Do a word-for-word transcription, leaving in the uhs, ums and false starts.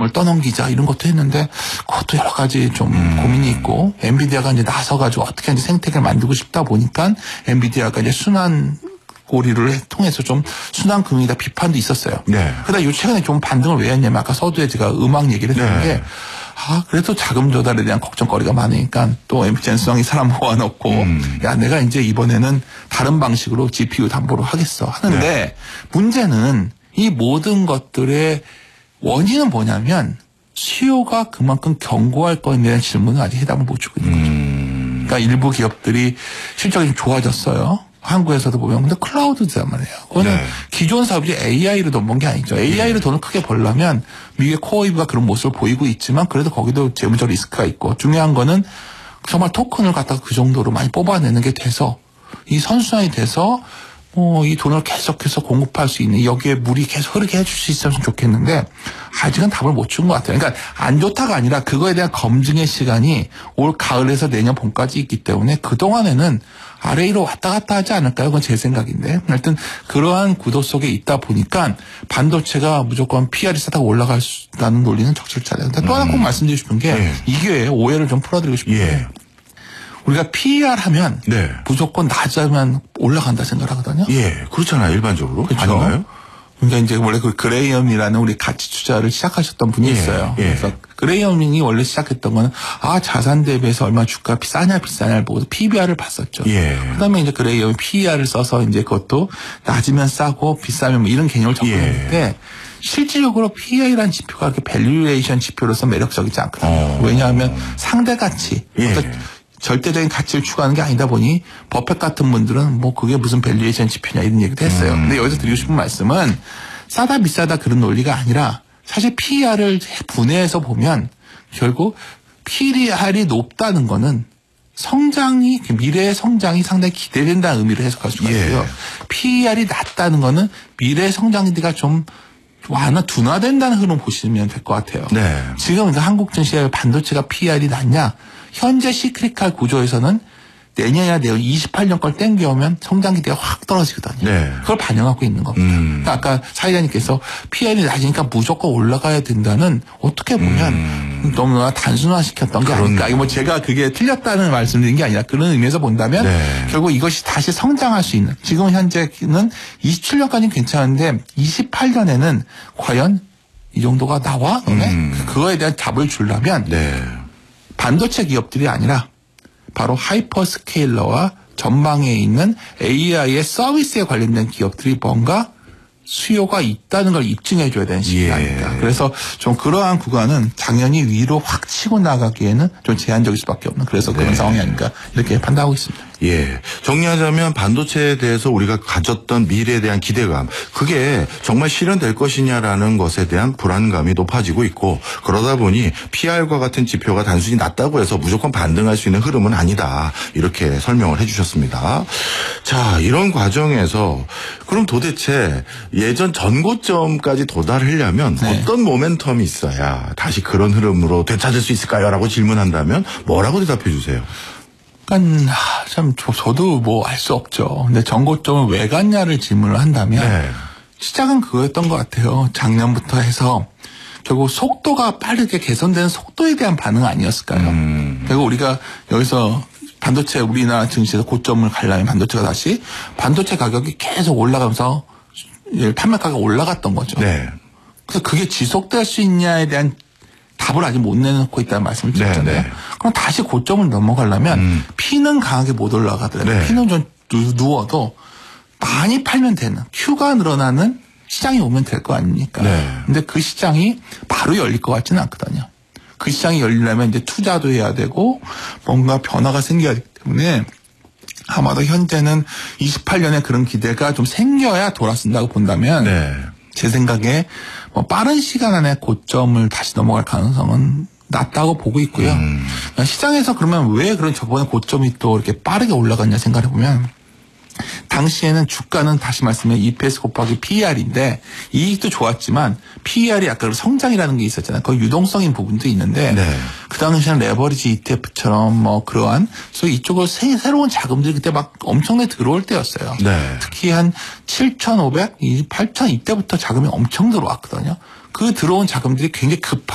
시스템을 떠넘기자 이런 것도 했는데 그것도 여러 가지 좀 음. 고민이 있고 엔비디아가 이제 나서가지고 어떻게 이제 생태계를 만들고 싶다 보니까 엔비디아가 이제 순환 고리를 통해서 좀 순환 금융이다 비판도 있었어요. 네. 그러다 요 최근에 좀 반등을 왜 했냐면 아까 서두에 제가 음악 얘기를 했는데 네. 아, 그래도 자금 조달에 대한 걱정거리가 많으니까 또 엠피젠성이 사람 모아놓고 음. 야, 내가 이제 이번에는 다른 방식으로 지피유 담보로 하겠어 하는데 네. 문제는 이 모든 것들의 원인은 뭐냐면 수요가 그만큼 견고할 거에 대한 질문은 아직 해답을 못 주고 있는 거죠. 음. 그러니까 일부 기업들이 실적이 좀 좋아졌어요. 한국에서도 보면 근데 클라우드잖아요 말이에요. 그거는 네. 기존 사업이 에이아이로 돈 번 게 아니죠. 에이아이로 네. 돈을 크게 벌려면 미국의 코어이브가 그런 모습을 보이고 있지만 그래도 거기도 재무적 리스크가 있고 중요한 거는 정말 토큰을 갖다가 그 정도로 많이 뽑아내는 게 돼서 이 선순환이 돼서 뭐 이 돈을 계속해서 공급할 수 있는 여기에 물이 계속 흐르게 해줄 수 있었으면 좋겠는데 아직은 답을 못 준 것 같아요. 그러니까 안 좋다가 아니라 그거에 대한 검증의 시간이 올 가을에서 내년 봄까지 있기 때문에 그동안에는 알에이로 왔다 갔다 하지 않을까요? 그건 제 생각인데. 하여튼 그러한 구도 속에 있다 보니까 반도체가 무조건 피알이 싸다고 올라가는 논리는 적절치 않아요. 또 하나 꼭 음. 말씀드리고 싶은 게 예. 이 기회에 오해를 좀 풀어드리고 싶은 게 예. 우리가 피이알 하면 네. 무조건 낮으면 올라간다 생각하거든요. 예, 그렇잖아요. 일반적으로. 그렇죠? 아닌가요? 그러니까 이제 원래 그 그레이엄이라는 우리 가치 투자를 시작하셨던 분이 예, 있어요. 예. 그래서 그레이엄이 원래 시작했던 거는 아 자산 대비해서 얼마 주가 싸냐 비싸냐를 보고 피비알을 봤었죠. 예. 그다음에 이제 그레이엄이 피이알을 써서 이제 그것도 낮으면 싸고 비싸면 뭐 이런 개념을 접근했는데 예. 실질적으로 피이알이라는 지표가 그렇게 밸류에이션 지표로서 매력적이지 않거든요. 어. 왜냐하면 상대 가치. 예. 절대적인 가치를 추구하는 게 아니다 보니 버펫 같은 분들은 뭐 그게 무슨 밸류에이션 지표냐 이런 얘기도 했어요. 음. 근데 여기서 드리고 싶은 말씀은 싸다 비싸다 그런 논리가 아니라 사실 피이알을 분해해서 보면 결국 피이알이 높다는 거는 성장이 미래의 성장이 상당히 기대된다는 의미를 해석할 수가 있고요. 예. 피이알이 낮다는 거는 미래의 성장기가 좀 완화 둔화된다는 흐름 보시면 될 것 같아요. 네. 지금 한국 증시의 반도체가 피이알이 낮냐? 현재 시크리칼 구조에서는 내년이나 내년 이십팔 년 걸 땡겨오면 성장 기대가 확 떨어지거든요. 네. 그걸 반영하고 있는 겁니다. 음. 그러니까 아까 사회자님께서 피이알이 낮으니까 무조건 올라가야 된다는 어떻게 보면 음. 너무나 단순화시켰던 게 아닐까. 뭐 제가 그게 틀렸다는 말씀드린 게 아니라 그런 의미에서 본다면 네. 결국 이것이 다시 성장할 수 있는 지금 현재는 이십칠 년까지는 괜찮은데 이십팔 년에는 과연 이 정도가 나와? 음. 그거에 대한 답을 주려면 네. 반도체 기업들이 아니라 바로 하이퍼스케일러와 전방에 있는 에이아이의 서비스에 관련된 기업들이 뭔가 수요가 있다는 걸 입증해 줘야 되는 시기가 아닙니다. 예. 그래서 좀 그러한 구간은 당연히 위로 확 치고 나가기에는 좀 제한적일 수밖에 없는 그래서 그런 네. 상황이 아닌가 이렇게 판단하고 있습니다. 예. 정리하자면 반도체에 대해서 우리가 가졌던 미래에 대한 기대감 그게 정말 실현될 것이냐라는 것에 대한 불안감이 높아지고 있고 그러다 보니 피이알과 같은 지표가 단순히 낮다고 해서 무조건 반등할 수 있는 흐름은 아니다. 이렇게 설명을 해 주셨습니다. 자, 이런 과정에서 그럼 도대체 예전 전고점까지 도달하려면 네. 어떤 모멘텀이 있어야 다시 그런 흐름으로 되찾을 수 있을까요? 라고 질문한다면 뭐라고 대답해 주세요? 그러니까 참 저도 뭐 알 수 없죠. 근데 전고점을 왜 갔냐를 질문을 한다면 네. 시작은 그거였던 것 같아요. 작년부터 해서 결국 속도가 빠르게 개선되는 속도에 대한 반응 아니었을까요? 음. 그리고 우리가 여기서 반도체 우리나라 증시에서 고점을 가려면 반도체가 다시 반도체 가격이 계속 올라가면서 판매 가격이 올라갔던 거죠. 네. 그래서 그게 지속될 수 있냐에 대한 답을 아직 못 내놓고 있다는 말씀을 드렸잖아요. 네, 네. 그럼 다시 고점을 넘어가려면 음. P는 강하게 못 올라가더라도 네. P는 좀 누, 누워도 많이 팔면 되는 Q가 늘어나는 시장이 오면 될 거 아닙니까? 네. 근데 그 시장이 바로 열릴 것 같지는 않거든요. 그 시장이 열리려면 이제 투자도 해야 되고 뭔가 변화가 생겨야 되기 때문에 아마도 현재는 이십팔 년에 그런 기대가 좀 생겨야 돌아선다고 본다면 네. 제 생각에 뭐 빠른 시간 안에 고점을 다시 넘어갈 가능성은 낮다고 보고 있고요. 음. 시장에서 그러면 왜 그런 저번에 고점이 또 이렇게 빠르게 올라갔냐 생각해 보면 당시에는 주가는 다시 말씀해 이피에스 곱하기 피이알인데 이익도 좋았지만 피이알이 아까 성장이라는 게 있었잖아요. 그 유동성인 부분도 있는데 네. 그 당시에는 레버리지 이티에프처럼 뭐 그러한 그래서 이쪽으로 새, 새로운 자금들이 그때 막 엄청나게 들어올 때였어요. 네. 특히 한 칠천오백, 팔천 이때부터 자금이 엄청 들어왔거든요. 그 들어온 자금들이 굉장히 급하게